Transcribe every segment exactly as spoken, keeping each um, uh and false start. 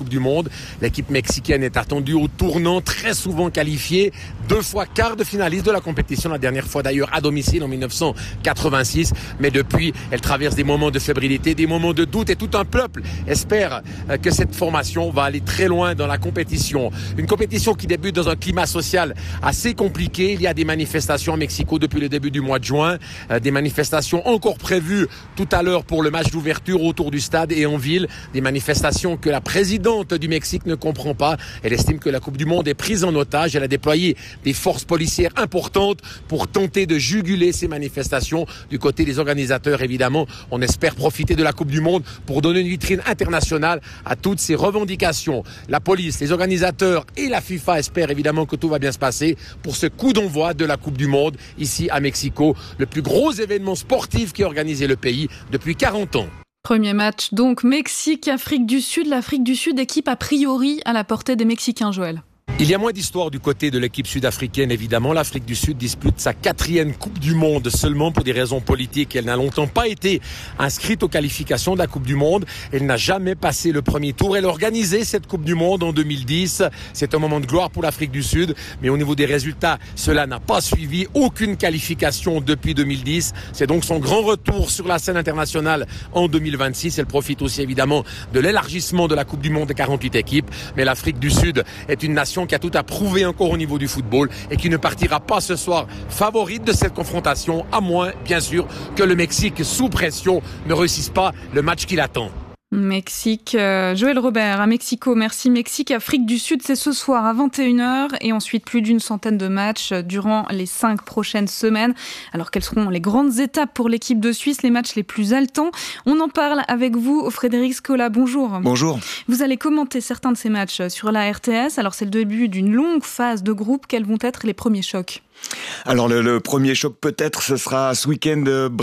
Coupe du Monde. L'équipe mexicaine est attendue au tournant, très souvent qualifiée, deux fois quart de finaliste de la compétition, la dernière fois d'ailleurs à domicile en dix-neuf cent quatre-vingt-six. Mais depuis, elle traverse des moments de fébrilité, des moments de doute et tout un peuple espère que cette formation va aller très loin dans la compétition. Une compétition qui débute dans un climat social assez compliqué. Il y a des manifestations à Mexico depuis le début du mois de juin, des manifestations encore prévues tout à l'heure pour le match d'ouverture autour du stade et en ville, des manifestations que la présidente du Mexique ne comprend pas. Elle estime que la Coupe du Monde est prise en otage. Elle a déployé des forces policières importantes pour tenter de juguler ces manifestations. Du côté des organisateurs, évidemment, on espère profiter de la Coupe du Monde pour donner une vitrine internationale à toutes ces revendications. La police, les organisateurs et la FIFA espèrent évidemment que tout va bien se passer pour ce coup d'envoi de la Coupe du Monde ici à Mexico, le plus gros événement sportif qui a organisé le pays depuis quarante ans. Premier match donc Mexique-Afrique du Sud. L'Afrique du Sud, équipe a priori à la portée des Mexicains, Joël. Il y a moins d'histoire du côté de l'équipe sud-africaine, évidemment. L'Afrique du Sud dispute sa quatrième Coupe du Monde seulement pour des raisons politiques. Elle n'a longtemps pas été inscrite aux qualifications de la Coupe du Monde. Elle n'a jamais passé le premier tour. Elle a organisé cette Coupe du Monde en deux mille dix. C'est un moment de gloire pour l'Afrique du Sud. Mais au niveau des résultats, cela n'a pas suivi. Aucune qualification depuis deux mille dix. C'est donc son grand retour sur la scène internationale en deux mille vingt-six. Elle profite aussi évidemment de l'élargissement de la Coupe du Monde de quarante-huit équipes. Mais l'Afrique du Sud est une nation qui a tout à prouver encore au niveau du football et qui ne partira pas ce soir favorite de cette confrontation, à moins, bien sûr, que le Mexique, sous pression, ne réussisse pas le match qui l'attend. Mexique, euh, Joël Robert à Mexico, merci. Mexique, Afrique du Sud, c'est ce soir à vingt et une heures et ensuite plus d'une centaine de matchs durant les cinq prochaines semaines. Alors quelles seront les grandes étapes pour l'équipe de Suisse, les matchs les plus haletants? On en parle avec vous, Frédéric Scola, bonjour. Bonjour. Vous allez commenter certains de ces matchs sur la R T S, alors c'est le début d'une longue phase de groupe, quels vont être les premiers chocs? Alors le, le premier choc peut-être ce sera ce week-end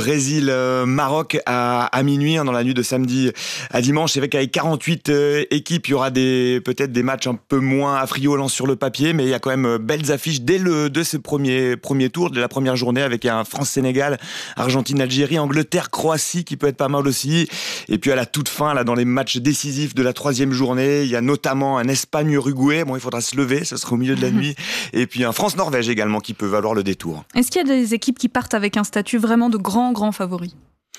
Brésil-Maroc à, à minuit, hein, dans la nuit de samedi à dimanche. C'est vrai qu'avec quarante-huit euh, équipes, il y aura des, peut-être des matchs un peu moins affriolants sur le papier, mais il y a quand même belles affiches dès le de ce premier premier tour, de la première journée, avec un France-Sénégal, Argentine-Algérie, Angleterre-Croatie qui peut être pas mal aussi. Et puis à la toute fin, là, dans les matchs décisifs de la troisième journée, il y a notamment un Espagne-Uruguay. Bon, il faudra se lever, ce sera au milieu de la nuit. Et puis un France-Norvège également qui peut valoir le détour. Est-ce qu'il y a des équipes qui partent avec un statut vraiment de grand, grand favori ?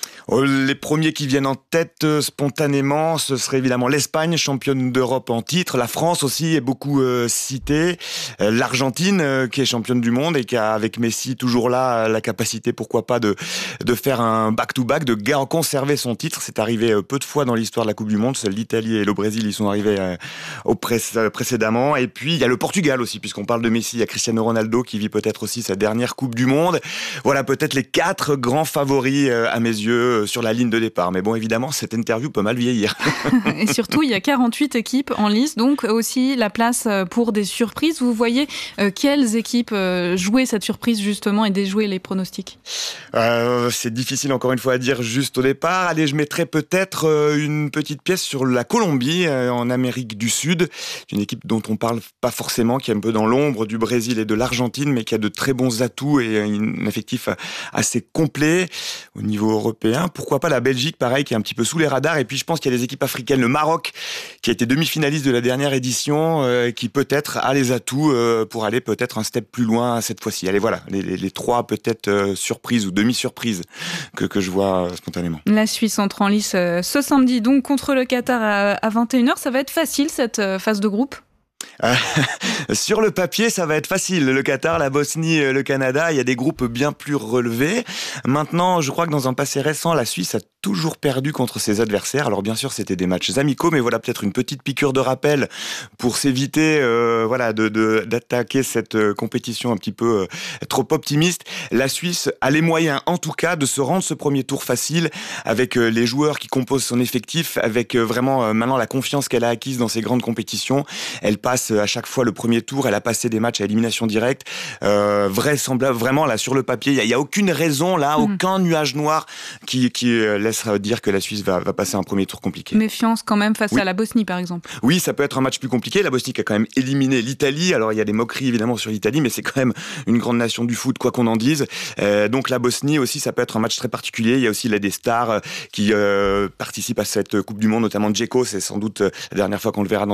Les premiers qui viennent en tête euh, spontanément, ce serait évidemment l'Espagne, championne d'Europe en titre. La France aussi est beaucoup euh, citée. Euh, L'Argentine, euh, qui est championne du monde et qui a, avec Messi, toujours là, la capacité, pourquoi pas, de, de faire un back-to-back, de gar- conserver son titre. C'est arrivé euh, peu de fois dans l'histoire de la Coupe du Monde. Seuls l'Italie et le Brésil y sont arrivés euh, au pré- précédemment. Et puis, il y a le Portugal aussi, puisqu'on parle de Messi. Il y a Cristiano Ronaldo qui vit peut-être aussi sa dernière Coupe du Monde. Voilà, peut-être les quatre grands favoris, euh, à mes yeux, sur la ligne de départ. Mais bon, évidemment, cette interview peut mal vieillir. Et surtout, il y a quarante-huit équipes en lice, donc aussi la place pour des surprises. Vous voyez euh, quelles équipes euh, jouer cette surprise justement et déjouer les pronostics? euh, C'est difficile encore une fois à dire juste au départ. Allez, je mettrais peut-être euh, une petite pièce sur la Colombie euh, en Amérique du Sud. Une équipe dont on parle pas forcément, qui est un peu dans l'ombre du Brésil et de l'Argentine, mais qui a de très bons atouts et un effectif assez complet au niveau européen. Pourquoi pas la Belgique, pareil, qui est un petit peu sous les radars. Et puis, je pense qu'il y a des équipes africaines. Le Maroc, qui a été demi-finaliste de la dernière édition, euh, qui peut-être a les atouts euh, pour aller peut-être un step plus loin cette fois-ci. Allez, voilà, les, les, les trois peut-être euh, surprises ou demi-surprises que, que je vois euh, spontanément. La Suisse entre en lice euh, ce samedi, donc, contre le Qatar à, à vingt et une heures. Ça va être facile, cette euh, phase de groupe? Sur le papier, ça va être facile. Le Qatar, la Bosnie, le Canada, il y a des groupes bien plus relevés. Maintenant, je crois que dans un passé récent, la Suisse a toujours perdu contre ses adversaires. Alors bien sûr, c'était des matchs amicaux, mais voilà peut-être une petite piqûre de rappel pour s'éviter euh, voilà, de, de, d'attaquer cette euh, compétition un petit peu euh, trop optimiste. La Suisse a les moyens, en tout cas, de se rendre ce premier tour facile avec euh, les joueurs qui composent son effectif, avec euh, vraiment euh, maintenant la confiance qu'elle a acquise dans ces grandes compétitions. Elle passe à chaque fois le premier tour, elle a passé des matchs à élimination directe, euh, vraisemblable, vraiment là sur le papier, il y, y a aucune raison là, mmh. aucun nuage noir qui, qui euh, laisse dire que la Suisse va, va passer un premier tour compliqué. Méfiance quand même face oui. à la Bosnie par exemple. Oui, ça peut être un match plus compliqué. La Bosnie qui a quand même éliminé l'Italie. Alors il y a des moqueries évidemment sur l'Italie, mais c'est quand même une grande nation du foot, quoi qu'on en dise. Euh, donc la Bosnie aussi, ça peut être un match très particulier. Il y a aussi là des stars qui euh, participent à cette Coupe du Monde, notamment Dzeko. C'est sans doute la dernière fois qu'on le verra dans